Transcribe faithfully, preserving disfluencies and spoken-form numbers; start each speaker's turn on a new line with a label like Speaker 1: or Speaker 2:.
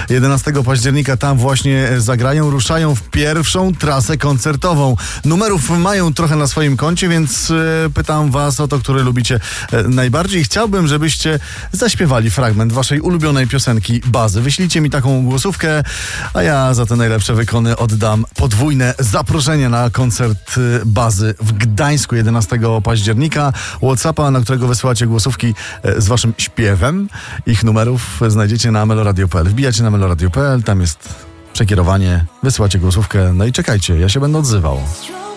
Speaker 1: jedenastego października tam właśnie zagrają, ruszają w pierwszą trasę koncertową. Numerów mają trochę na swoim koncie, więc e, pytam was o to, który lubicie e, najbardziej. Chciałbym, żebyście zaśpiewali fragment waszej ulubionej piosenki Bazy. Wyślijcie mi taką głosówkę, a ja za te najlepsze wykony oddam podwójne zaproszenie na koncert e, Bazy w Gdańsku jedenastego października. WhatsAppa, na którego wysyłacie głosówki e, z waszym śpiewem. Ich numerów znajdziecie na meloradio kropka p l. Wbijacie na meloradio kropka p l, tam jest przekierowanie, wysyłacie głosówkę, no i czekajcie, ja się będę odzywał.